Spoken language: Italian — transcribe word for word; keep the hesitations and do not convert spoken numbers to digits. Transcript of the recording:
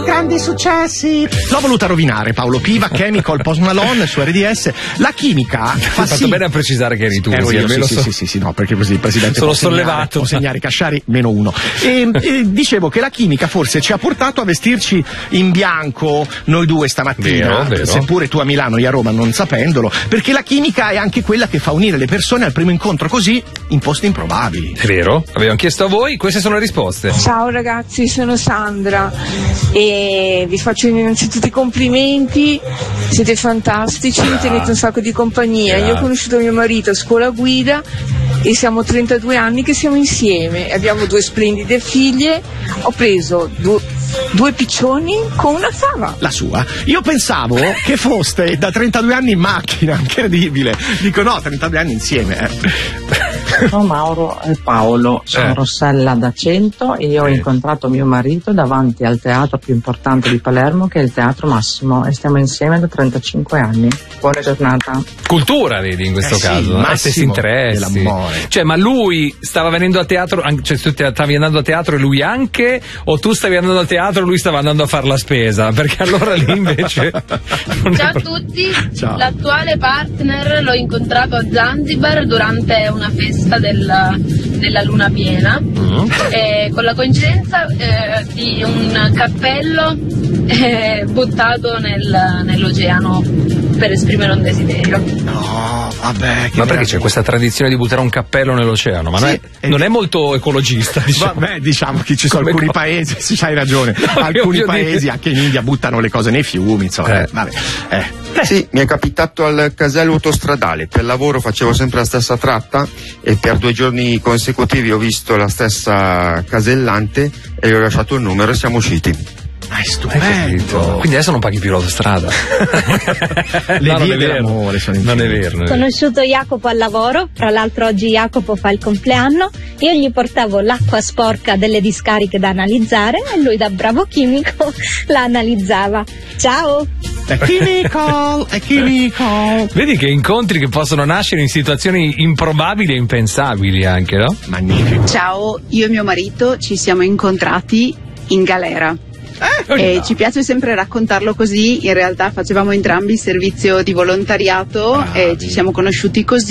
Grandi successi! L'ho voluta rovinare, Paolo Piva, Chemical, Post Malone su R D S. La chimica fa Hai fatto sì. bene a precisare che eri tu. Ero Sì, io, almeno sì, so- sì, sì, sì, no, perché così il presidente Sono può segnare, sollevato. può segnare Casciari meno uno. E, e dicevo che la chimica forse ci ha portato a vestirci in bianco noi due stamattina, Vero, vero. seppure tu a Milano e io a Roma non sapendolo, perché la chimica è anche quella che fa unire le persone al primo incontro così in posti improbabili. È vero? Avevamo chiesto a voi, queste sono le risposte. Ciao ragazzi, sono Sandra e vi faccio innanzitutto i complimenti, siete fantastici, mi tenete un sacco di compagnia. Io ho conosciuto mio marito a scuola guida e siamo trentadue anni che siamo insieme, abbiamo due splendide figlie, ho preso due, due piccioni con una fava. La sua? Io pensavo che foste da trentadue anni in macchina, incredibile. Dico no, trentadue anni insieme. Eh. Sono Mauro e Paolo, sono Eh. Rossella da Cento e io ho Eh. incontrato mio marito davanti al teatro più importante di Palermo, che è il Teatro Massimo, e stiamo insieme da trentacinque anni. Buona giornata. Cultura, vedi, in questo Eh sì, caso. il no? massimo E stessi interessi. dell'amore. Cioè, ma lui stava venendo a teatro, an- cioè tu te- stavi andando a teatro e lui anche, o tu stavi andando a teatro e lui stava andando a fare la spesa? Perché allora lì invece... non è Ciao a pro- tutti, Ciao. l'attuale partner l'ho incontrato a Zanzibar durante una festa del- della luna piena e con la coincidenza eh, di un cappello eh, buttato nel- nell'oceano per esprimere un desiderio. No, vabbè. Che Ma perché c'è meraviglia. questa tradizione di buttare un cappello nell'oceano? Ma non, Sì, è, è- non è molto ecologista, diciamo. Vabbè, diciamo che ci sono Come alcuni co- paesi, sì, hai ragione, No, alcuni voglio paesi, dire- anche in India, buttano le cose nei fiumi, insomma, Eh. eh, vabbè. Eh. Sì, mi è capitato al casello autostradale, per lavoro facevo sempre la stessa tratta e per due giorni consecutivi ho visto la stessa casellante e gli ho lasciato il numero e siamo usciti. Ma è Hai stupendo. capito? Quindi adesso non paghi più l'autostrada. Le No, non vie è vero. dell'amore sono Non è infinite. vero. non è vero. Conosciuto Jacopo al lavoro, fra l'altro oggi Jacopo fa il compleanno, io gli portavo l'acqua sporca delle discariche da analizzare e lui da bravo chimico la analizzava. Ciao! È chemical, è chemical. Vedi che incontri che possono nascere in situazioni improbabili e impensabili anche, no? Magnifico. Ciao, io e mio marito ci siamo incontrati in galera. E ci piace sempre raccontarlo così, in realtà facevamo entrambi il servizio di volontariato e ci siamo conosciuti così.